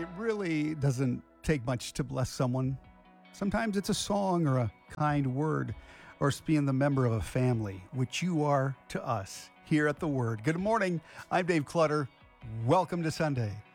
It really doesn't take much to bless someone. Sometimes it's a song or a kind word or it's being the member of a family, which you are to us here at The Word. Good morning. I'm Dave Clutter. Welcome to Sunday.